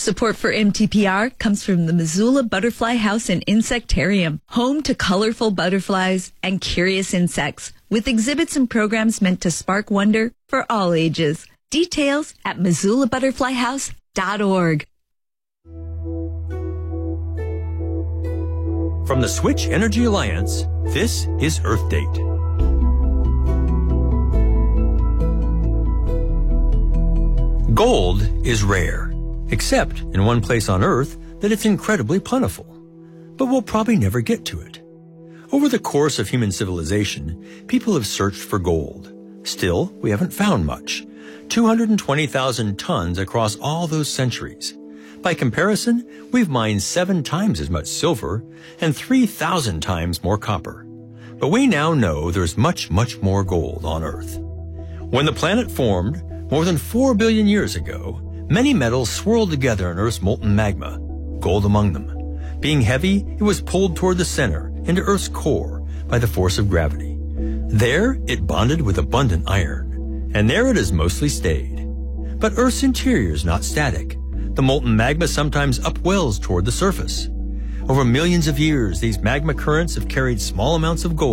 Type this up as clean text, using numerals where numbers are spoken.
Support for MTPR comes from the Missoula Butterfly House and Insectarium, home to colorful butterflies and curious insects, with exhibits and programs meant to spark wonder for all ages. Details at MissoulaButterflyHouse.org. From the Switch Energy Alliance, this is Earth Date. Gold is rare, except in one place on Earth that it's incredibly plentiful. But we'll probably never get to it. Over the course of human civilization, people have searched for gold. Still, we haven't found much. 220,000 tons across all those centuries. By comparison, we've mined 7 times as much silver and 3,000 times more copper. But we now know there's much, much more gold on Earth. When the planet formed, more than 4 billion years ago, many metals swirled together in Earth's molten magma, gold among them. Being heavy, it was pulled toward the center, into Earth's core, by the force of gravity. There, it bonded with abundant iron, and there it has mostly stayed. But Earth's interior is not static. The molten magma sometimes upwells toward the surface. Over millions of years, these magma currents have carried small amounts of gold